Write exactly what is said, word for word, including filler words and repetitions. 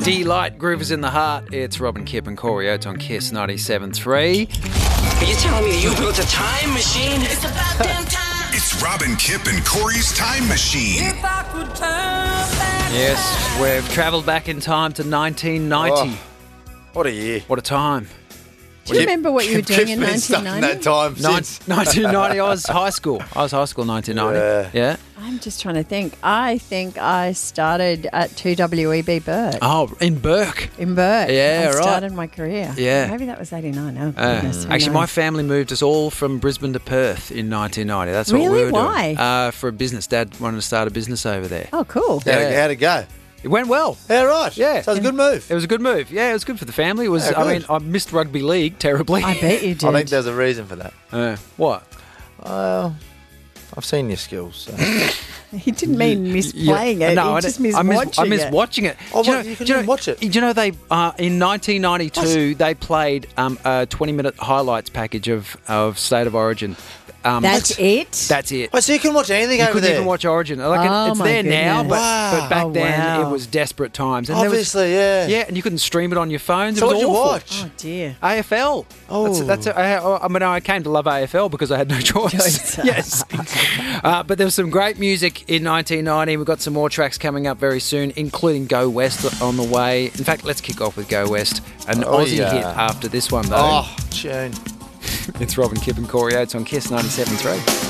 Delight, Groovers in the Heart. It's Robin Kipp and Corey Oates on Kiss ninety-seven three. Are you telling me you built a time machine? It's about damn time. It's Robin Kipp and Corey's Time Machine. If I could turn back Yes, we've travelled back in time to nineteen ninety. Oh, what a year. What a time. Do you remember what you were doing Kipp's in been stuck nineteen ninety? in that time Nin- since. nineteen ninety, I was high school. I was high school in nineteen ninety. Yeah. Yeah. I'm just trying to think. I think I started at two W E B Burke Oh, in Burke. in Burke. Yeah, I right. started my career. Yeah. Maybe that was eighty-nine. Oh, Uh, goodness. who actually, my knows? family moved us all from Brisbane to Perth in nineteen ninety. That's what we Really? were Why? doing. Uh, for a business. Dad wanted to start a business over there. Oh, cool. How'd, Yeah. it, how'd it go? It went well. Yeah, right. Yeah. So it was a good move. It was a good move. Yeah, it was good for the family. It was. Yeah, I good. mean, I missed rugby league terribly. I bet you did. I think there's a reason for that. Uh, what? Well, I've seen your skills. So. He didn't mean miss playing it. No, he I just didn't- missed I miss, watching I miss it. watching it. Oh, Do what? You couldn't do even watch it? Do you know they uh, in nineteen ninety-two they played um, a twenty-minute highlights package of, of State of Origin. Um, That's it? That's it. Oh, so you couldn't watch anything You over couldn't there? even watch Origin. Like Oh, it's my there now, goodness. but, Wow. but back Oh, then wow. it was desperate times. And there was- Obviously, yeah. yeah, and you couldn't stream it on your phones. So it what was did you awful. watch? Oh, dear. A F L. Oh. That's, that's I, I mean, I came to love A F L because I had no choice. Choice. Yes. uh, but there was some great music in nineteen ninety. We've got some more tracks coming up very soon, including Go West on the way. In fact, let's kick off with Go West, an Oh, Aussie yeah. hit after this one, though. Oh, tune. It's Robin Kipp and Corey Oates on Kiss ninety-seven three.